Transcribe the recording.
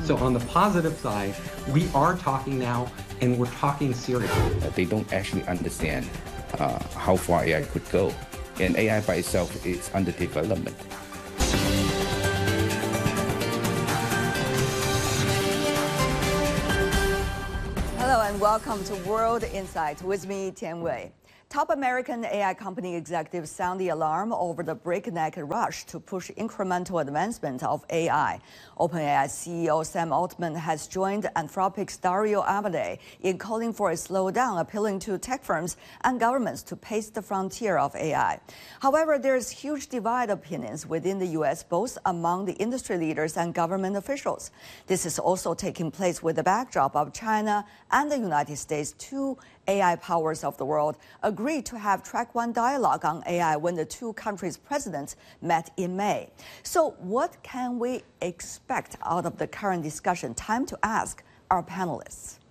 So on the positive side, we are talking now, and we're talking seriously. They don't actually understand how far AI could go. And AI by itself is under development. Hello and welcome to World Insight with me, Tian Wei. Top American AI company executives sound the alarm over the breakneck rush to push incremental advancement of AI. OpenAI CEO Sam Altman has joined Anthropic's Dario Amodei in calling for a slowdown, appealing to tech firms and governments to pace the frontier of AI. However, there's huge divide opinions within the U.S., both among the industry leaders and government officials. This is also taking place with the backdrop of China and the United States, two AI powers of the world, agreed to have track one dialogue on AI when the two countries' presidents met in May. So what can we expect out of the current discussion? Time to ask our panelists.